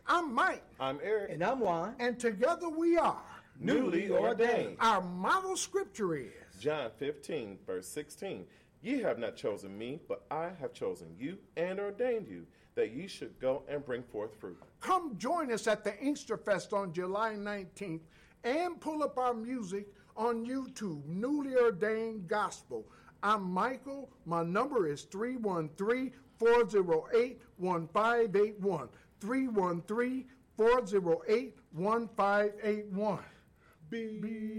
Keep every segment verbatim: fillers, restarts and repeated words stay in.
I'm Mike. I'm Eric. And I'm Juan. And together we are newly ordained. Our model scripture is John fifteen, verse sixteen. Ye have not chosen me, but I have chosen you and ordained you, that ye should go and bring forth fruit. Come join us at the Inkster Fest on July nineteenth and pull up our music on YouTube, Newly Ordained Gospel. I'm Michael. My number is three one three, four oh eight, one five eight one. three one three, four oh eight, one five eight one. Be,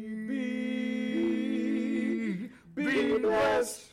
be, be blessed.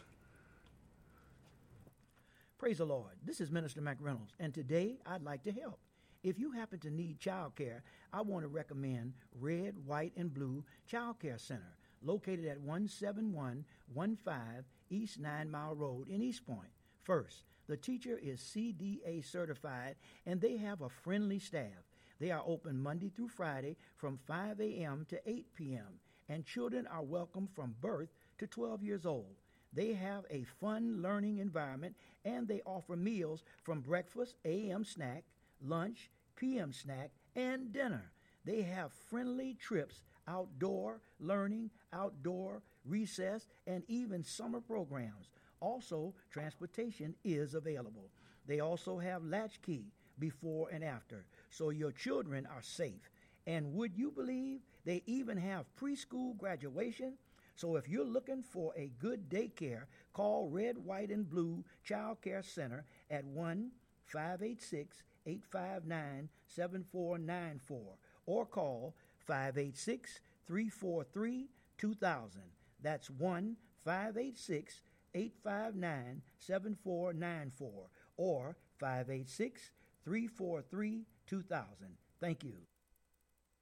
Praise the Lord. This is Minister Mac Reynolds, and today I'd like to help. If you happen to need child care, I want to recommend Red, White, and Blue Child Care Center, located at one seven one one five East Nine Mile Road in East Point. First, the teacher is C D A certified, and they have a friendly staff. They are open Monday through Friday from five a.m. to eight p.m., and children are welcome from birth to twelve years old. They have a fun learning environment, and they offer meals from breakfast, a m snack, lunch, p m snack, and dinner. They have friendly trips, outdoor learning, outdoor recess, and even summer programs. Also, transportation is available. They also have latchkey before and after, so your children are safe. And would you believe they even have preschool graduation? So if you're looking for a good daycare, call Red, White, and Blue Child Care Center at one five eight six, eight five nine, seven four nine four or call five eight six, three four three, two thousand. That's one five eight six, eight five nine, seven four nine four or five eight six, three four three, two thousand. Thank you.